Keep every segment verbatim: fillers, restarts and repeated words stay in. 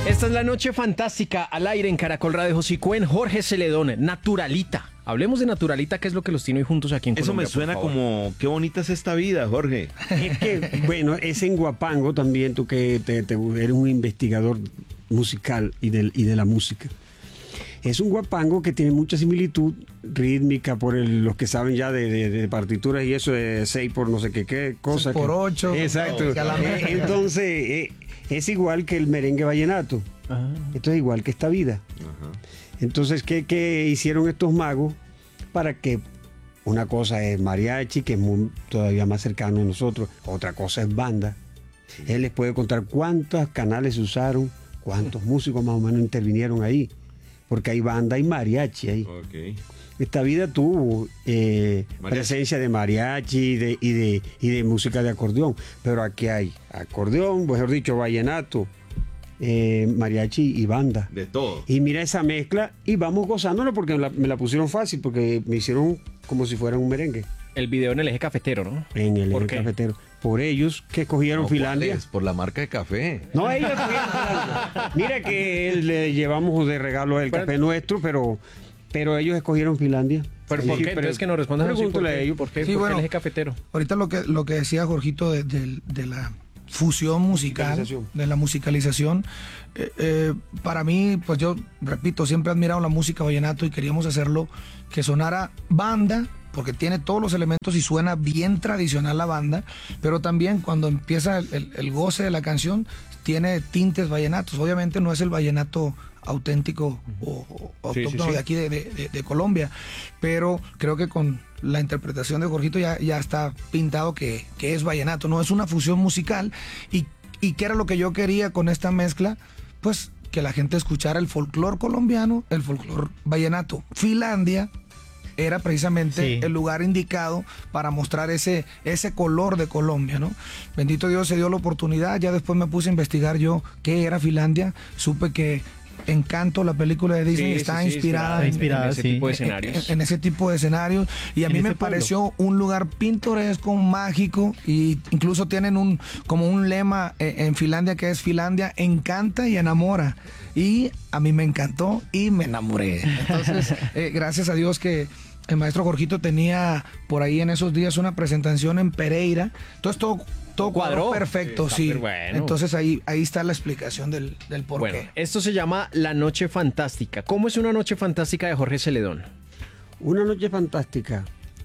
Esta es la noche fantástica al aire en Caracol Radio. José Cuen, Jorge Celedón, Naturalita. Hablemos de Naturalita, que es lo que los tiene hoy juntos aquí en Eso Colombia. me suena como, qué bonita es esta vida, Jorge. Es que, bueno, es en Guapango también, tú que te, te, eres un investigador musical y de, y de la música. Es un guapango que tiene mucha similitud rítmica por el, los que saben ya de, de, de partituras y eso de seis por no sé qué, qué cosa. seis por ocho. Exacto. No, eh, entonces, eh, es igual que el merengue vallenato. Ah. Esto es igual que esta vida. Ajá. Entonces, ¿qué, qué hicieron estos magos para que una cosa es mariachi, que es muy, todavía más cercano a nosotros, otra cosa es banda? Él les puede contar cuántos canales se usaron, cuántos músicos más o menos intervinieron ahí, porque hay banda y mariachi ahí. Ok. Esta vida tuvo eh, Mariachi. presencia de mariachi y de, y, de, y de música de acordeón, pero aquí hay acordeón, mejor dicho, vallenato, eh, mariachi y banda. De todo. Y mira esa mezcla y vamos gozándolo porque me la, me la pusieron fácil, porque me hicieron como si fuera un merengue El video en el eje cafetero, ¿no? en el ¿Por eje qué? cafetero. Por ellos que escogieron No, ¿cuál Finlandia. es? Por la marca de café. No, ellos escogieron Finlandia. Mira que le llevamos de regalo el Pero- café nuestro, pero, pero ellos escogieron Finlandia. ¿Pero Sí, por qué? pero- Entonces que nos respondan así, Pregúntale ¿por qué? a ellos. ¿Por qué? Sí, ¿Por qué bueno. el eje cafetero? Ahorita lo que, lo que decía Jorgito de, de- de la fusión musical, Musicalización. de la musicalización, eh, eh, para mí, pues yo repito, siempre he admirado la música vallenato y queríamos hacerlo que sonara banda, porque tiene todos los elementos y suena bien tradicional la banda, pero también cuando empieza el, el- el goce de la canción, tiene tintes vallenatos. Obviamente no es el vallenato auténtico o, o Sí, sí, autóctono sí. de aquí de, de- de- de Colombia, pero creo que con la interpretación de Jorgito ya, ya está pintado que, que es vallenato, no es una fusión musical. Y, y qué era lo que yo quería con esta mezcla, pues que la gente escuchara el folclor colombiano, el folclor vallenato. Finlandia era precisamente Sí. el lugar indicado para mostrar ese, ese color de Colombia, ¿no? Bendito Dios, se dio la oportunidad. Ya después me puse a investigar yo qué era Finlandia. Supe que Encanto, la película de Disney, Sí, está sí, sí, inspirada, en- en, inspirada, en ese sí. tipo de en- escenarios. en- en ese tipo de escenarios. Y a En mí me ese pueblo. pareció un lugar pintoresco, mágico, y incluso tienen un como un lema eh, en Finlandia que es Finlandia encanta y enamora. Y a mí me encantó y me enamoré. Entonces, eh, gracias a Dios que el maestro Jorgito tenía por ahí en esos días una presentación en Pereira. Entonces todo, todo cuadró Cuadró. perfecto, Sí, sí. está bueno. Entonces ahí, ahí está la explicación del, del por Bueno, qué. esto se llama La Noche Fantástica. ¿Cómo es una noche fantástica de Jorge Celedón? Una noche fantástica.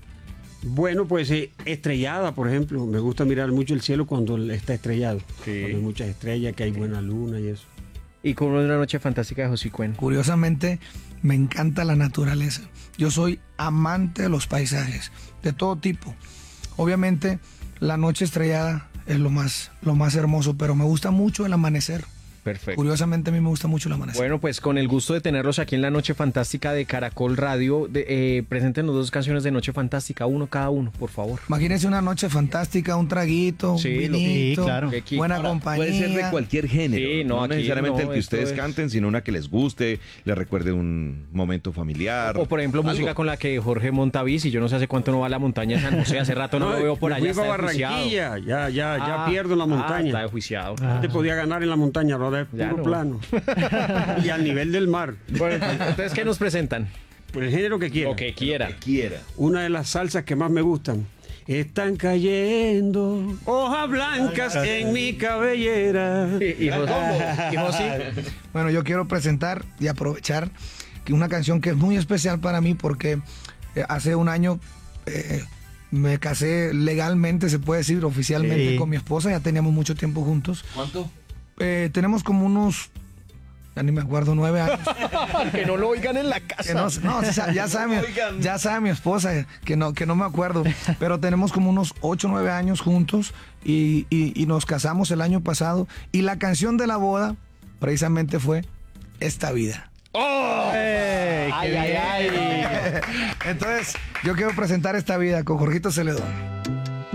Bueno, pues eh, estrellada, por ejemplo. Me gusta mirar mucho el cielo cuando está estrellado. Sí. Cuando hay muchas estrellas, que hay buena luna y eso. ¿Y cómo es una noche fantástica de José Cuen? Curiosamente, me encanta la naturaleza. Yo soy amante de los paisajes, de todo tipo. Obviamente, la noche estrellada es lo más, lo más hermoso, pero me gusta mucho el amanecer. Perfecto. Curiosamente, a mí me gusta mucho el amanecer. Bueno, pues con el gusto de tenerlos aquí en la Noche Fantástica de Caracol Radio, de, eh, preséntenos dos canciones de Noche Fantástica, uno cada uno, por favor. Imagínense una noche fantástica, un traguito, Sí, un lo- vinito, sí, claro. Aquí- buena ahora, compañía. Puede ser de cualquier género. Sí, no, no, aquí necesariamente no, el que esto ustedes es- canten, sino una que les guste, les recuerde un momento familiar. O por ejemplo, algo. música con la que Jorge monta bici. Yo no sé hace cuánto no va a la montaña de San José, hace rato no, lo veo por yo allá. fui Está para enjuiciado. Barranquilla, ya, ya, ya Ah, pierdo en la ah, montaña. está enjuiciado. Ah. Te podía ganar en la montaña, ahora es Ya puro no. plano. Y al nivel del mar. Bueno, entonces, ¿qué nos presentan? Por el género que quiera. Lo que quiera. Que quiera. Una de las salsas que más me gustan. Están cayendo hojas blancas en mi cabellera. Y, y José, y José, Bueno, yo quiero presentar y aprovechar que una canción que es muy especial para mí porque eh, hace un año eh, me casé legalmente, se puede decir, oficialmente Sí. con mi esposa. Ya teníamos mucho tiempo juntos. ¿Cuánto? Eh, tenemos como unos, ya ni me acuerdo, nueve años. que no lo oigan en la Que casa. no, no, o sea, ya sabe, mi, ya sabe mi esposa eh, que no, que no me acuerdo, pero tenemos como unos ocho o nueve años juntos y, y- y nos casamos el año pasado y la canción de la boda precisamente fue Esta Vida. ¡Ey, qué Ay, ay, bien! ay. Entonces, yo quiero presentar Esta Vida con Jorgito Celedón.